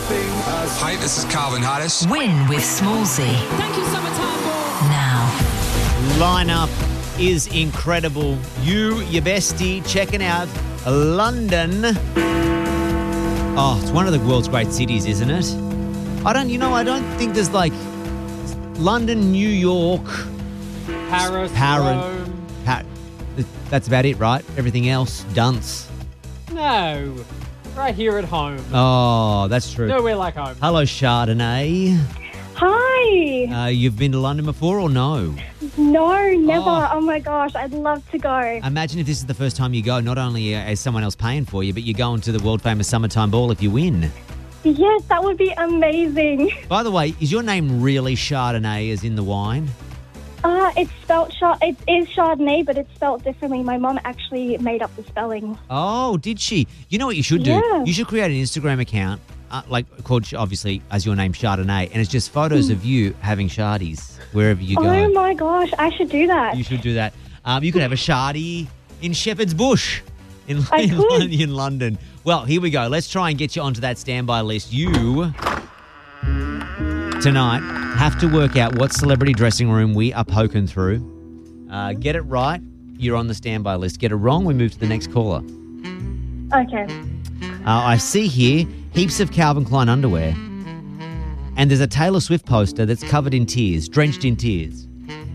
Hi, this is Calvin Harris. Win with Smallsy. Thank you, Summertime Ball. Now. Lineup is incredible. You, your bestie, checking out London. Oh, it's one of the world's great cities, isn't it? I don't think there's like London, New York, Paris, Rome. That's about it, right? Everything else, dunce. No, right here at home. Oh, that's true. Nowhere like home. Hello, Chardonnay. Hi. You've been to London before or no? No, never. Oh, my gosh, I'd love to go. Imagine if this is the first time you go, not only is someone else paying for you, but you're going to the world-famous Summertime Ball if you win. Yes, that would be amazing. By the way, is your name really Chardonnay as in the wine? It's spelt it is Chardonnay, but it's spelt differently. My mum actually made up the spelling. Oh, did she? You know what you should do? Yeah. You should create an Instagram account, called, obviously, as your name, Chardonnay, and it's just photos of you having shardies wherever you go. Oh, my gosh, I should do that. You should do that. You could have a shardy in Shepherd's Bush in London. Well, here we go. Let's try and get you onto that standby list. You, tonight, have to work out what celebrity dressing room we are poking through. Get it right, you're on the standby list. Get it wrong, we move to the next caller. Okay. I see here heaps of Calvin Klein underwear. And there's a Taylor Swift poster that's covered in tears, drenched in tears.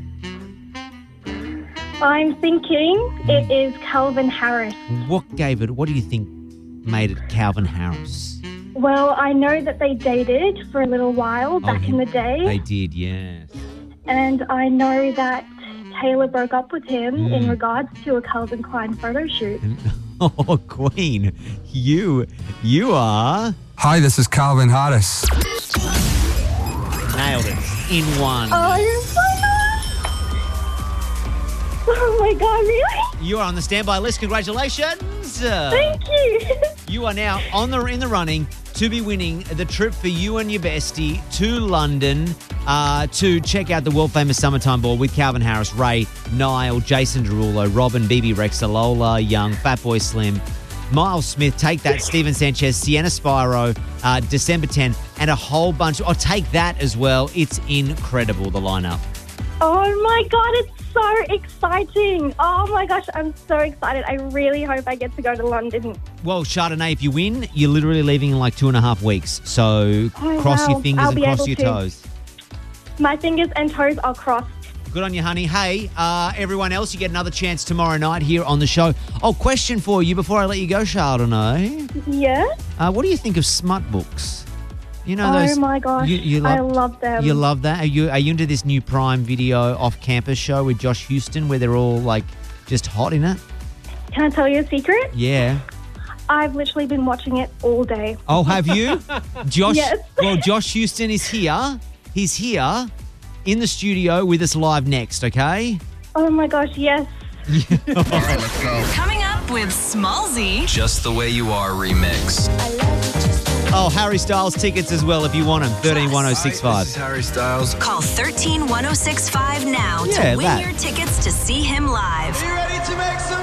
I'm thinking it is Calvin Harris. What do you think made it Calvin Harris? Well, I know that they dated for a little while back in the day. They did, yes. And I know that Taylor broke up with him in regards to a Calvin Klein photo shoot. Oh, Queen, you are... Hi, this is Calvin Harris. Nailed it. In one. Oh, you're so nice. Oh, my God, really? You are on the standby list. Congratulations. Thank you. You are now in the running to be winning the trip for you and your bestie to London to check out the world-famous Summertime Ball with Calvin Harris, Ray, Niall, Jason Derulo, Robin, BB Rexa, Lola Young, Fatboy Slim, Miles Smith, Take That, Steven Sanchez, Sienna Spyro, December 10, and a whole bunch. Oh, Take That as well. It's incredible, the lineup. Oh, my God, it's so exciting. Oh, my gosh, I'm so excited. I really hope I get to go to London. Well, Chardonnay, if you win, you're literally leaving in like 2.5 weeks. So cross your fingers and cross your toes. My fingers and toes are crossed. Good on you, honey. Hey, everyone else, you get another chance tomorrow night here on the show. Oh, question for you before I let you go, Chardonnay. Yeah? What do you think of smut books? You know those. Oh, my gosh. I love them. You love that? Are you into this new Prime Video off-campus show with Josh Houston where they're all like just hot in it? Can I tell you a secret? Yeah. I've literally been watching it all day. Oh, have you? Josh? Yes. Well, Josh Houston is here. He's here in the studio with us live next, okay? Oh, my gosh, yes. All right, let's go. Coming up with Smallsy. Just the Way You Are remix. Oh, Harry Styles tickets as well if you want them. 131065. Hi, this is Harry Styles. Call 131065 now Yeah, to win that. your tickets to see him live. You ready to make some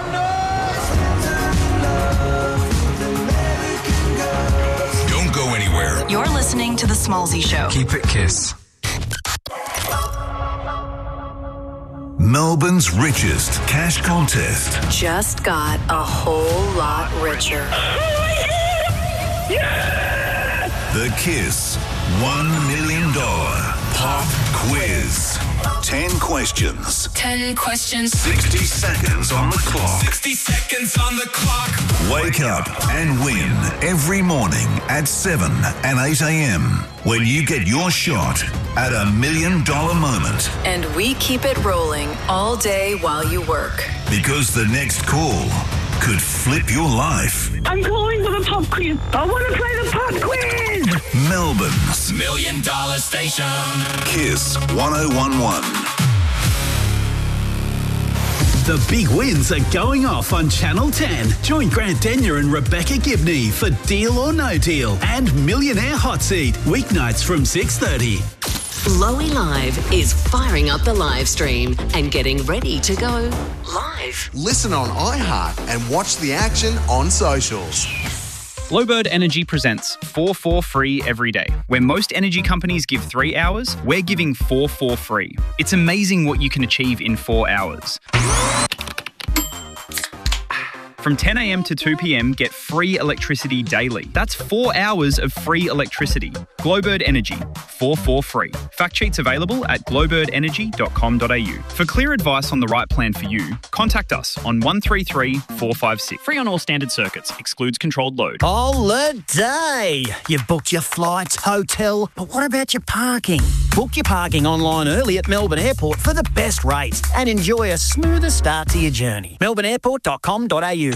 noise? Don't go anywhere. You're listening to The Smallsy Show. Keep it Kiss. Melbourne's richest cash contest. Just got a whole lot richer. The Kiss $1 million pop quiz. 10 questions. 10 questions. 60 seconds on the clock. 60 seconds on the clock. Wake up and win every morning at 7 and 8 a.m. when you get your shot at $1 million moment. And we keep it rolling all day while you work. Because the next call could flip your life. I'm calling for the pop quiz. I want to play the pop quiz. Melbourne's $1 million station. Kiss 1011. The big wins are going off on Channel 10. Join Grant Denyer and Rebecca Gibney for Deal or No Deal and Millionaire Hot Seat, weeknights from 6:30. Lowy Live is firing up the live stream and getting ready to go live. Listen on iHeart and watch the action on socials. Glowbird Energy presents 4 free every day. Where most energy companies give 3 hours, we're giving 4 free. It's amazing what you can achieve in 4 hours. From 10 a.m. to 2 p.m, get free electricity daily. That's 4 hours of free electricity. Glowbird Energy, 4 free. Fact sheets available at glowbirdenergy.com.au. For clear advice on the right plan for you, contact us on 133 456. Free on all standard circuits. Excludes controlled load. Holiday! You've booked your flights, hotel, but what about your parking? Book your parking online early at Melbourne Airport for the best rates and enjoy a smoother start to your journey. melbourneairport.com.au.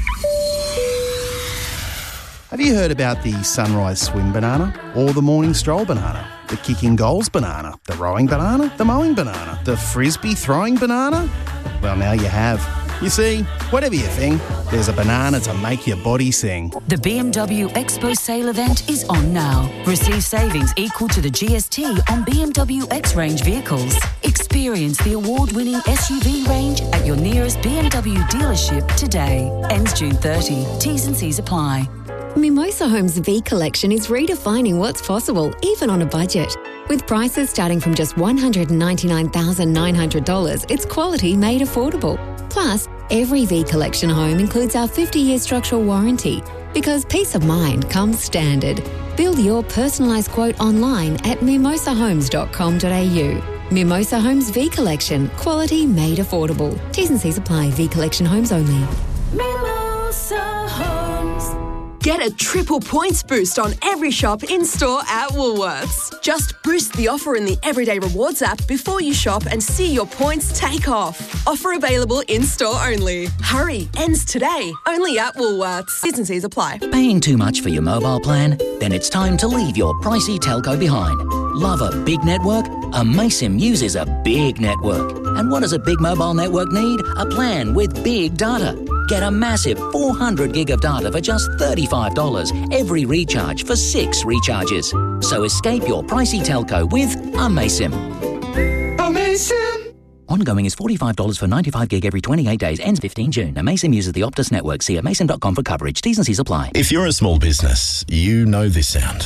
Have you heard about the sunrise swim banana or the morning stroll banana, the kicking goals banana, the rowing banana, the mowing banana, the frisbee throwing banana? Well, now you have. You see, whatever you think, there's a banana to make your body sing. The BMW Expo sale event is on now. Receive savings equal to the GST on BMW X-Range vehicles. Experience the award-winning SUV range at your nearest BMW dealership today. Ends June 30. T's and C's apply. Mimosa Homes V Collection is redefining what's possible, even on a budget. With prices starting from just $199,900, it's quality made affordable. Plus, every V Collection home includes our 50-year structural warranty, because peace of mind comes standard. Build your personalised quote online at mimosahomes.com.au. Mimosa Homes V Collection, quality made affordable. T's and C's apply. V Collection homes only. Mimosa Homes. Get a triple points boost on every shop in-store at Woolworths. Just boost the offer in the Everyday Rewards app before you shop and see your points take off. Offer available in-store only. Hurry, ends today. Only at Woolworths. T's and C's apply. Paying too much for your mobile plan? Then it's time to leave your pricey telco behind. Love a big network? Amaysim uses a big network. And what does a big mobile network need? A plan with big data. Get a massive 400 gig of data for just $35 every recharge for 6 recharges. So escape your pricey telco with Amaysim. Amaysim! Ongoing is $45 for 95 gig every 28 days. Ends 15 June. Amaysim uses the Optus network. See amaysim.com for coverage. T's and C's apply. If you're a small business, you know this sound.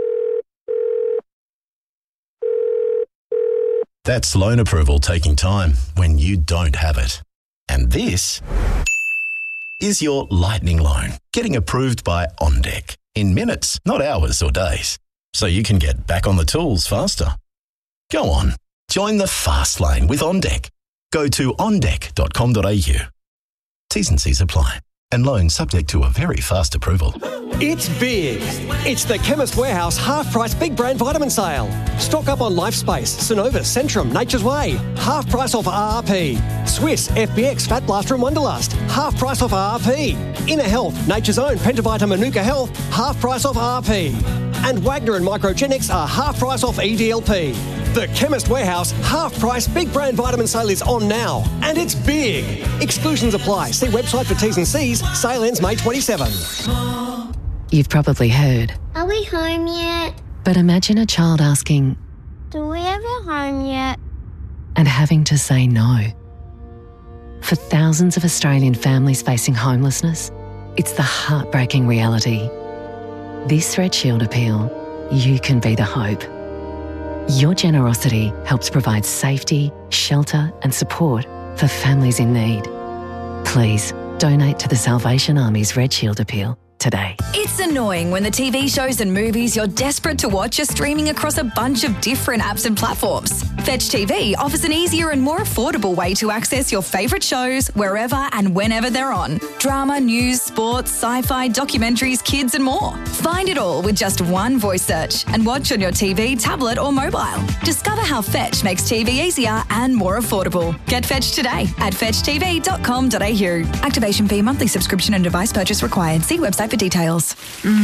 That's loan approval taking time when you don't have it. And this is your lightning loan getting approved by OnDeck in minutes, not hours or days, so you can get back on the tools faster. Go on, join the fast lane with OnDeck. Go to ondeck.com.au. T's and C's apply. And loans subject to a very fast approval. It's big. It's the Chemist Warehouse half-price big brand vitamin sale. Stock up on LifeSpace, Synovus, Centrum, Nature's Way. Half price off RRP. Swiss, FBX, Fat Blaster and Wonderlust. Half price off RRP. Inner Health, Nature's Own, Pentavita Manuka Health. Half price off RRP. And Wagner and Microgenics are half price off EDLP. The Chemist Warehouse half-price big brand vitamin sale is on now. And it's big. Exclusions apply. See website for T's and C's. Sale ends May 27. You've probably heard. Are we home yet? But imagine a child asking, Do we ever home yet? and having to say no. For thousands of Australian families facing homelessness, it's the heartbreaking reality. This Red Shield appeal, you can be the hope. Your generosity helps provide safety, shelter and support for families in need. Please donate to the Salvation Army's Red Shield appeal today. It's annoying when the TV shows and movies you're desperate to watch are streaming across a bunch of different apps and platforms. Fetch TV offers an easier and more affordable way to access your favourite shows wherever and whenever they're on. Drama, news, sports, sci-fi, documentaries, kids and more. Find it all with just one voice search and watch on your TV, tablet or mobile. Discover how Fetch makes TV easier and more affordable. Get Fetch today at fetchtv.com.au. Activation fee, monthly subscription and device purchase required. See website for details.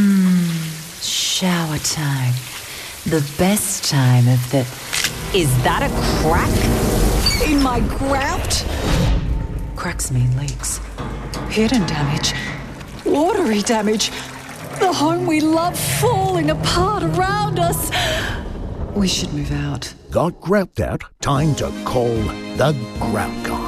Shower time. The best time of the... Is that a crack in my grout? Cracks mean leaks. Hidden damage. Watery damage. The home we love falling apart around us. We should move out. Got grout out? Time to call the Grout Guy.